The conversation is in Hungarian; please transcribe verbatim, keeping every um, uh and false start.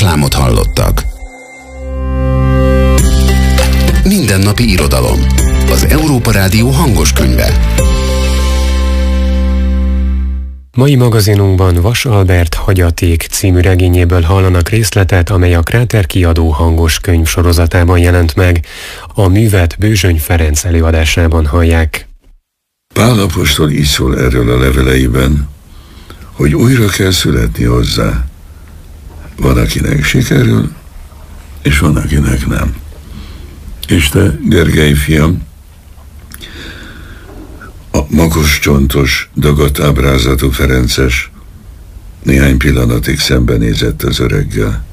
Reklámot hallottak. Mindennapi irodalom. Az Európa Rádió hangos könyve. Mai magazinunkban Vas Albert Hagyaték című regényéből hallanak részletet, amely a Kráter kiadó hangos könyv sorozatában jelent meg. A művet Bőzsöny Ferenc előadásában hallják. Pál apostol így szól erről a leveleiben, hogy újra kell születni hozzá. Van, akinek sikerül, és van, akinek nem. És te, Gergely fiam, a makos csontos, dagadt ábrázatú Ferences néhány pillanatig szembenézett az öreggel.